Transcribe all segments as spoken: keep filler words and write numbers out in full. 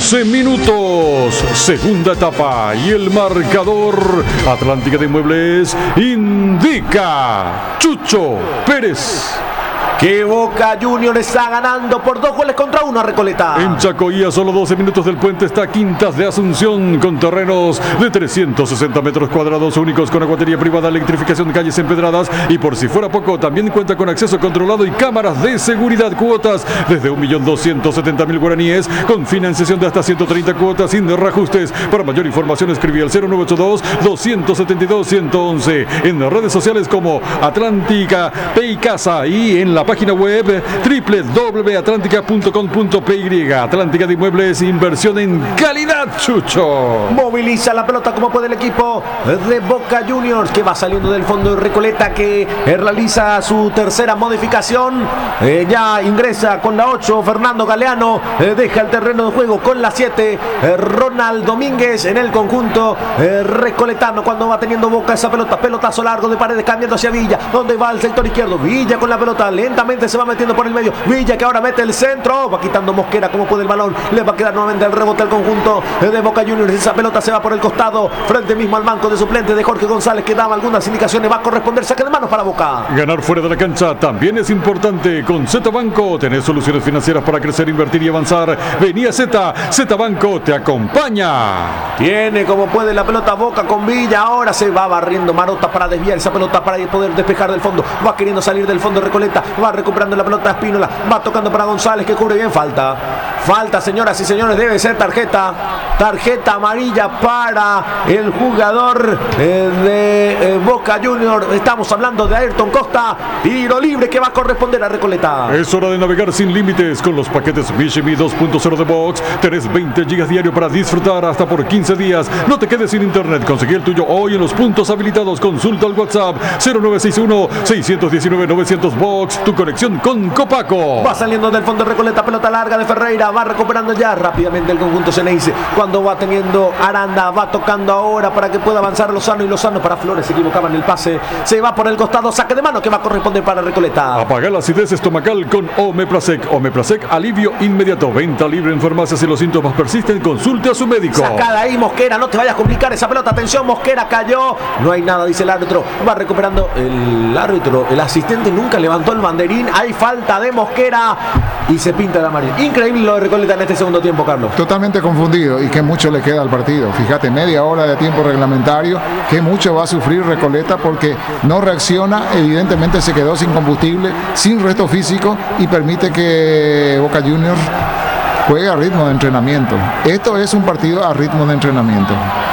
quince minutos, segunda etapa y el marcador Atlántica de Inmuebles indica Chucho Pérez. Que Boca Juniors está ganando por dos goles contra uno a Recoleta. En Chacoía, solo doce minutos del puente, está Quintas de Asunción, con terrenos de trescientos sesenta metros cuadrados, únicos con aguatería privada, electrificación de calles empedradas y, por si fuera poco, también cuenta con acceso controlado y cámaras de seguridad. Cuotas desde un millón doscientos setenta mil guaraníes, con financiación de hasta ciento treinta cuotas sin reajustes. Para mayor información escribí al cero nueve ocho dos, dos siete dos, uno uno uno. En las redes sociales como Atlántica P y Casa y en la página web doble u doble u doble u punto atlántica punto com punto p y. Atlántica de Inmuebles, inversión en calidad, Chucho. Moviliza la pelota como puede el equipo de Boca Juniors, que va saliendo del fondo de Recoleta, que realiza su tercera modificación. Eh, ya ingresa con la ocho Fernando Galeano, eh, deja el terreno de juego con la siete eh, Ronald Domínguez en el conjunto eh, recoletano. Cuando va teniendo Boca esa pelota, pelotazo largo de Paredes cambiando hacia Villa, donde va el sector izquierdo. Villa con la pelota lenta se va metiendo por el medio. Villa, que ahora mete el centro, va quitando Mosquera como puede el balón, le va a quedar nuevamente el rebote al conjunto de Boca Juniors. Esa pelota se va por el costado, frente mismo al banco de suplentes de Jorge González, que daba algunas indicaciones. Va a corresponder saque de manos para Boca. Ganar fuera de la cancha también es importante. Con Z Banco tenés soluciones financieras para crecer, invertir y avanzar. Vení a Z, Z Banco te acompaña. Tiene como puede la pelota Boca con Villa, ahora se va barriendo Marota para desviar esa pelota para poder despejar del fondo. Va queriendo salir del fondo Recoleta, va recuperando la pelota Espínola, va tocando para González, que cubre bien. Falta, falta, señoras y señores, debe ser tarjeta, tarjeta amarilla para el jugador eh, de eh, Boca Juniors. Estamos hablando de Ayrton Costa. Tiro libre que va a corresponder a Recoleta. Es hora de navegar sin límites con los paquetes Mishimi dos punto cero de Box. Tenés veinte gigas diario para disfrutar hasta por quince días. No te quedes sin internet, conseguí el tuyo hoy en los puntos habilitados. Consulta al WhatsApp cero nueve seis uno, seis uno nueve, nueve cero cero Box, tu conexión con Copaco. Va saliendo del fondo de Recoleta, pelota larga de Ferreira, va recuperando ya rápidamente el conjunto Ceneice. Cuando va teniendo Aranda, va tocando ahora para que pueda avanzar Lozano, y Lozano para Flores, se equivocaba en el pase, se va por el costado, saque de mano que va a corresponder para Recoleta. Apaga la acidez estomacal con Omeprazec. Omeprazec, alivio inmediato, venta libre en farmacias. Si los síntomas persisten, consulte a su médico. Sacada ahí Mosquera, no te vayas a complicar esa pelota, atención, Mosquera cayó, no hay nada, dice el árbitro, va recuperando el árbitro, el asistente nunca levantó el banderín, hay falta de Mosquera y se pinta la amarilla. Increíble lo de Recoleta en este segundo tiempo, Carlos. Totalmente confundido, y que mucho le queda al partido. Fíjate, media hora de tiempo reglamentario, que mucho va a sufrir Recoleta porque no reacciona, evidentemente se quedó sin combustible, sin resto físico, y permite que Boca Juniors juegue a ritmo de entrenamiento. Esto es un partido a ritmo de entrenamiento.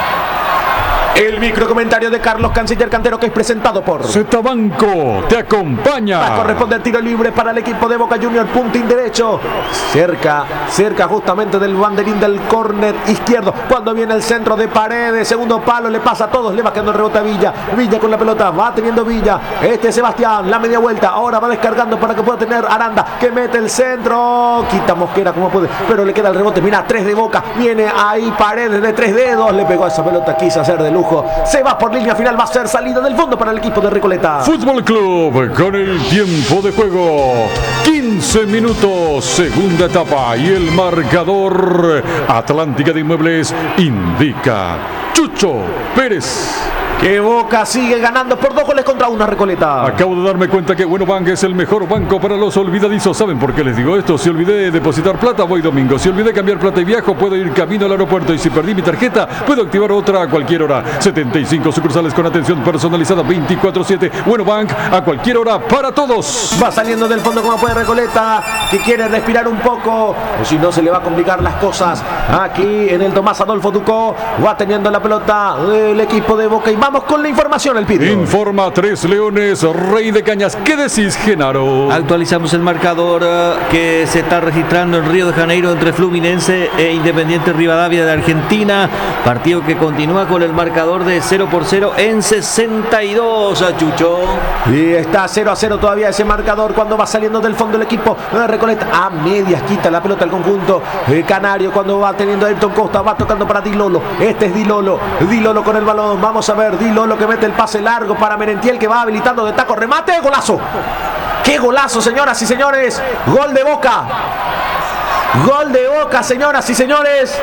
El micro comentario de Carlos Canciller Cantero, que es presentado por Z Banco te acompaña. Va a corresponder tiro libre para el equipo de Boca Juniors, puntín derecho, cerca, cerca justamente del banderín del córner izquierdo. Cuando viene el centro de Paredes, segundo palo, le pasa a todos, le va quedando el rebote a Villa. Villa con la pelota, va teniendo Villa. Este es Sebastián, la media vuelta, ahora va descargando para que pueda tener Aranda, que mete el centro, quita Mosquera como puede, pero le queda el rebote. Mira, tres de Boca, viene ahí Paredes de tres dedos, le pegó a esa pelota, quiso hacer de luz. Se va por línea final, va a ser salida del fondo para el equipo de Recoleta. Fútbol Club con el tiempo de juego. quince minutos, segunda etapa y el marcador Atlántica de Inmuebles indica Chucho Pérez. Que Boca sigue ganando por dos goles contra una Recoleta. Acabo de darme cuenta que Bueno Bank es el mejor banco para los olvidadizos. ¿Saben por qué les digo esto? Si olvidé de depositar plata, voy domingo. Si olvidé cambiar plata y viajo, puedo ir camino al aeropuerto. Y si perdí mi tarjeta, puedo activar otra a cualquier hora. setenta y cinco sucursales con atención personalizada veinticuatro siete. Bueno Bank, a cualquier hora para todos. Va saliendo del fondo como puede Recoleta, que quiere respirar un poco, o si no se le va a complicar las cosas aquí en el Tomás Adolfo Ducó. Va teniendo la pelota el equipo de Boca y vamos con la información, el Pito. Informa Tres Leones, Rey de Cañas. ¿Qué decís, Genaro? Actualizamos el marcador uh, que se está registrando en Río de Janeiro entre Fluminense e Independiente Rivadavia de Argentina. Partido que continúa con el marcador de cero por cero en sesenta y dos, a Chucho. Y está cero a cero todavía ese marcador cuando va saliendo del fondo el equipo de Recoleta. A medias quita la pelota al conjunto el canario cuando va teniendo a Ayrton Costa. Va tocando para Di Lolo. Este es Di Lolo. Di Lolo con el balón. Vamos a ver. Di Lolo que mete el pase largo para Merentiel, que va habilitando de taco. Remate. Golazo. ¡Qué golazo, señoras y señores! Gol de Boca. Gol de Boca, señoras y señores.